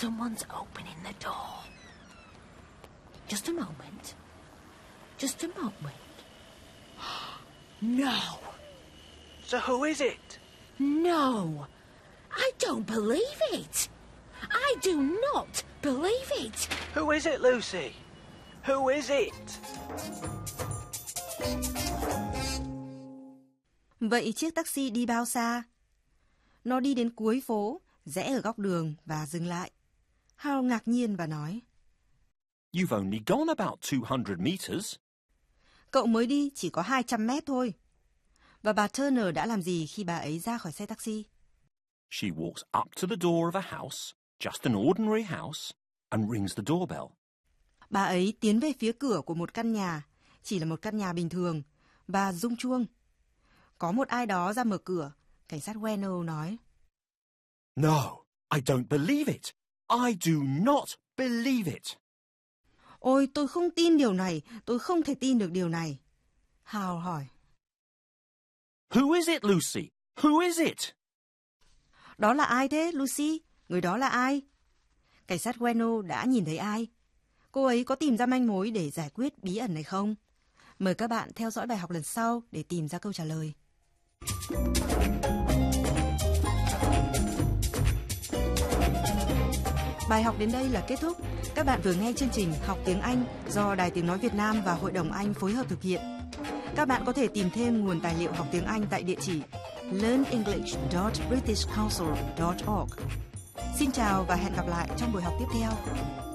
Someone's opening the door. Just a moment. Just a moment. No. So who is it? No. I don't believe it. I do not believe it. Who is it, Lucy? Who is it? Vậy chiếc taxi đi bao xa? Nó đi đến cuối phố, rẽ ở góc đường và dừng lại. Hal ngạc nhiên và nói: You've only gone about 200 meters. Cậu mới đi chỉ có 200 mét thôi. Và bà Turner đã làm gì khi bà ấy ra khỏi xe taxi? She walks up to the door of a house, just an ordinary house, and rings the doorbell. Bà ấy tiến về phía cửa của một căn nhà, chỉ là một căn nhà bình thường, và rung chuông. Có một ai đó ra mở cửa, cảnh sát Bueno nói. No, I don't believe it. I do not believe it. Ôi, tôi không tin điều này, tôi không thể tin được điều này. Hal hỏi. Who is it, Lucy? Who is it? Đó là ai thế, Lucy? Người đó là ai? Cảnh sát Bueno đã nhìn thấy ai? Cô ấy có tìm ra manh mối để giải quyết bí ẩn này không? Mời các bạn theo dõi bài học lần sau để tìm ra câu trả lời. Bài học đến đây là kết thúc. Các bạn vừa nghe chương trình Học tiếng Anh do Đài Tiếng Nói Việt Nam và Hội đồng Anh phối hợp thực hiện. Các bạn có thể tìm thêm nguồn tài liệu học tiếng Anh tại địa chỉ learnenglish.britishcouncil.org. Xin chào và hẹn gặp lại trong buổi học tiếp theo.